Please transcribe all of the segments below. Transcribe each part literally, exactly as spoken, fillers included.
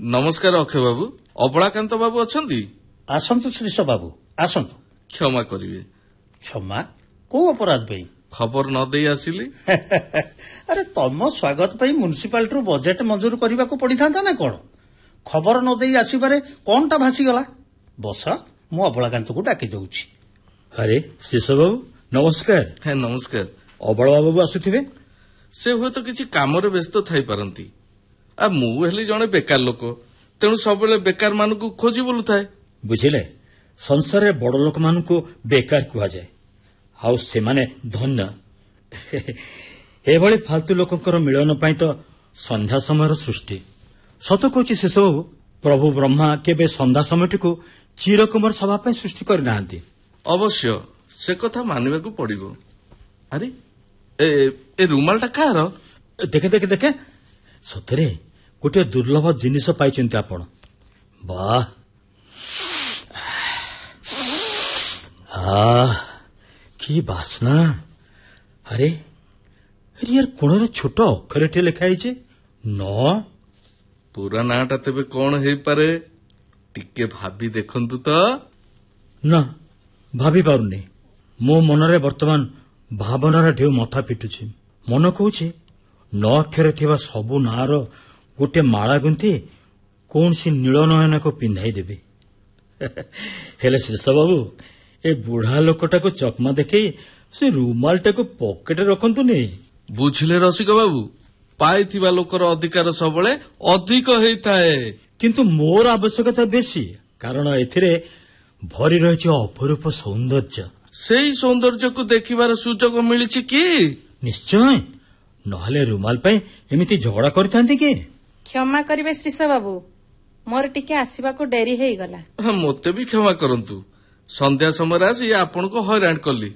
ନମସ୍କାର ଅକ୍ଷୟ ବାବୁ, ଅବଳାକାନ୍ତ ବାବୁ ଅଛନ୍ତି? ଆସନ୍ତୁ ଶ୍ରୀଷ ବାବୁ, ଆସନ୍ତୁ। କ୍ଷମା କରିବେ। କ୍ଷମା? କୋଉ ଅପରାଧ ପାଇଁ? ଖବର ନ ଦେଇ ଆସିଲି। ଆରେ ତମ ସ୍ୱାଗତ ପାଇଁ ମ୍ୟୁନିସିପାଲିଟିରୁ ବଜେଟ୍ ମଞ୍ଜୁର କରିବାକୁ ପଡିଥାନ୍ତା ନା କଣ? ଖବର ନ ଦେଇ ଆସିବାରେ କଣଟା ଭାସିଗଲା? ବସ, ମୁଁ ଅବଳାକାନ୍ତକୁ ଡାକି ଦଉଛି। ଆରେ ଶେଷ ବାବୁ ନମସ୍କାର। ହେ ନମସ୍କାର। ଅବଳ ବାବୁ ଆସୁଥିବେ? ସେ ହୁଏତ କିଛି କାମରେ ବ୍ୟସ୍ତ ଥାଇପାରନ୍ତି। ଆ ମୁଁ ହେଲି ଜଣେ ବେକାର ଲୋକ, ତେଣୁ ସବୁବେଳେ ବେକାର ମାନଙ୍କୁ ଖୋଜି ବୁଲୁଥାଏ। ବୁଝିଲେ, ସଂସାରରେ ବଡ ଲୋକମାନଙ୍କୁ ବେକାର କୁହାଯାଏ, ଆଉ ସେମାନେ ଧନ୍ୟ। ଏଭଳି ଫାଲତୁ ଲୋକଙ୍କର ମିଳନ ପାଇଁ ତ ସନ୍ଧ୍ୟା ସମୟର ସୃଷ୍ଟି। ସତ କହୁଛି ଶେଷ ବାବୁ, ପ୍ରଭୁ ବ୍ରହ୍ମା କେବେ ସନ୍ଧ୍ୟା ସମୟଟିକୁ ଚିରକୁମାର ସଭା ପାଇଁ ସୃଷ୍ଟି କରିନାହାନ୍ତି। ଅବଶ୍ୟ ସେ କଥା ମାନିବାକୁ ପଡିବ। ଆରେ ଏ ରୁମାଲଟା କାହାର? ଦେଖେ ଦେଖେ ଦେଖେ, ସତରେ ଗୋଟିଏ ଦୁର୍ଲଭ ଜିନିଷ ପାଇଛନ୍ତି ଆପଣ। ବାଃ, କି ବାସ୍ନା! ଆରେ ୟାର କୋଣରେ ଛୋଟ ଅକ୍ଷରଟିଏ ଲେଖା ହେଇଛି, ନ। ପୁରା ନାଁଟା ତେବେ କଣ ହେଇପାରେ? ଟିକେ ଭାବି ଦେଖନ୍ତୁ ତ। ନା, ଭାବି ପାରୁନି। ମୋ ମନରେ ବର୍ତ୍ତମାନ ଭାବନାର ଢେଉ ମଥା ପିଟୁଛି। ମନ କହୁଛି ନ ଅକ୍ଷରେ ଥିବା ସବୁ ନାଁର ଗୋଟିଏ ମାଳା ଗୁନ୍ଥି କୌଣସି ନୀଳନୟନକୁ ପିନ୍ଧାଇ ଦେବି। ହେଲେ ଶେଷ ବାବୁ, ଏ ବୁଢା ଲୋକଟାକୁ ଚକମା ଦେଖେଇ ସେ ରୁମାଲଟାକୁ ପକେଟରେ ରଖନ୍ତୁନି। ବୁଝିଲେ ରସିକ ବାବୁ, ପାଇଥିବା ଲୋକର ଅଧିକାର ସବୁବେଳେ ଅଧିକ ହେଇଥାଏ। କିନ୍ତୁ ମୋର ଆବଶ୍ୟକତା ବେଶୀ, କାରଣ ଏଥିରେ ଭରି ରହିଛି ଅପରୂପ ସୌନ୍ଦର୍ଯ୍ୟ। ସେଇ ସୌନ୍ଦର୍ଯ୍ୟକୁ ଦେଖିବାର ସୁଯୋଗ ମିଳିଛି କି? ନିଶ୍ଚୟ, ନହେଲେ ରୁମାଲ ପାଇଁ ଏମିତି ଝଗଡା କରିଥାନ୍ତି କି? କ୍ଷମା କରିବେ ଶ୍ରୀଷ ବାବୁ, ମୋର ଟିକେ ଆସିବାକୁ ଡେରି ହେଇଗଲା। ମୋତେ ବି କ୍ଷମା କରନ୍ତୁ, ସନ୍ଧ୍ୟା ସମୟରେ ଆସି ଆପଣଙ୍କୁ ହଇରାଣ କଲି।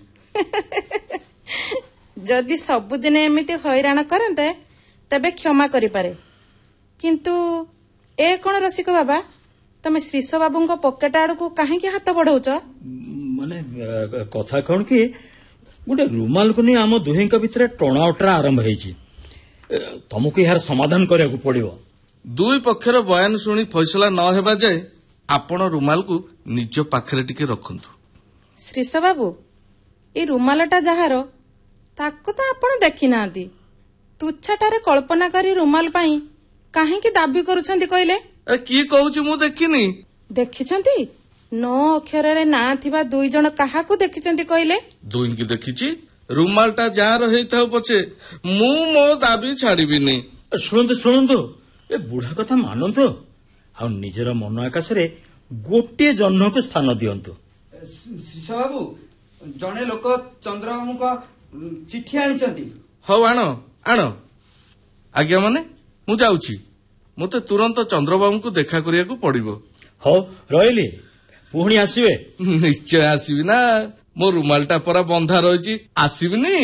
ଯଦି ସବୁଦିନ ଏମିତି ହଇରାଣ କରନ୍ତେ ତେବେ କ୍ଷମା କରିପାରେ, କିନ୍ତୁ ଏ କଣ ରସିକ ବାବା, ତମେ ଶ୍ରୀଷ ବାବୁଙ୍କ ପକେଟ ଆଡକୁ କାହିଁକି ହାତ ବଢଉଛ? ମାନେ କଥା କଣ କି, ଗୋଟେ ରୁମାଲକୁ ନେଇ ଆମ ଦୁହିଁଙ୍କ ଭିତରେ ଟଣା ଓଟରା ଆରମ୍ଭ ହେଇଛି। ତମକୁ ଏହାର ସମାଧାନ କରିବାକୁ ପଡିବ। ଦୁଇ ପକ୍ଷର ବୟାନ ଶୁଣି ଫଇସଲା ନ ହେବା ଯାଏ ଆପଣ ରୁମାଲକୁ ନିଜ ପାଖରେ ଟିକେ ରଖନ୍ତୁ। ଶ୍ରୀଷ ବାବୁ, ଏଇ ରୁମାଲଟା ଯାହାର, ତାକୁ ତ ଆପଣ ଦେଖି ନାହାନ୍ତି। ତୁଚ୍ଛାଟାରେ କଳ୍ପନା କରି ରୁମାଲ ପାଇଁ କାହିଁକି ଦାବି କରୁଛନ୍ତି କହିଲେ? କିଏ କହୁଛି ମୁଁ ଦେଖିନି? ଦେଖିଛନ୍ତି? ନ ଅକ୍ଷରରେ ନାଁ ଥିବା ଦୁଇ ଜଣ କାହାକୁ ଦେଖିଛନ୍ତି କହିଲେ? ଦୁଇଙ୍କୁ ଦେଖିଛି। ରୁମାଲଟା ଯାହାର ହେଇଥାଉ ପଛେ ମୁଁ ମୋ ଦାବି ଛାଡିବିନି। ଶୁଣନ୍ତୁ ଶୁଣନ୍ତୁ, ଏ ବୁଢା କଥା ମାନନ୍ତୁ, ଆଉ ନିଜର ମନ ଆକାଶରେ ଗୋଟିଏ ଜହ୍ନକୁ ସ୍ଥାନ ଦିଅନ୍ତୁ। ଶ୍ରୀଷ ବାବୁ, ଜଣେ ଲୋକ ଚନ୍ଦ୍ରବାବୁଙ୍କ ଚିଠି ଆଣିଛନ୍ତି। ହଉ ଆଣ ଆଣ। ଆଜ୍ଞା ମାନେ ମୁଁ ଯାଉଛି, ମୋତେ ତୁରନ୍ତ ଚନ୍ଦ୍ରବାବୁଙ୍କୁ ଦେଖା କରିବାକୁ ପଡିବ। ହଉ ରହିଲି, ପୁଣି ଆସିବେ? ନିଶ୍ଚୟ ଆସିବି ନା, ମୋ ରୁମାଲଟା ପରା ବନ୍ଧା ରହିଛି, ଆସିବିନି?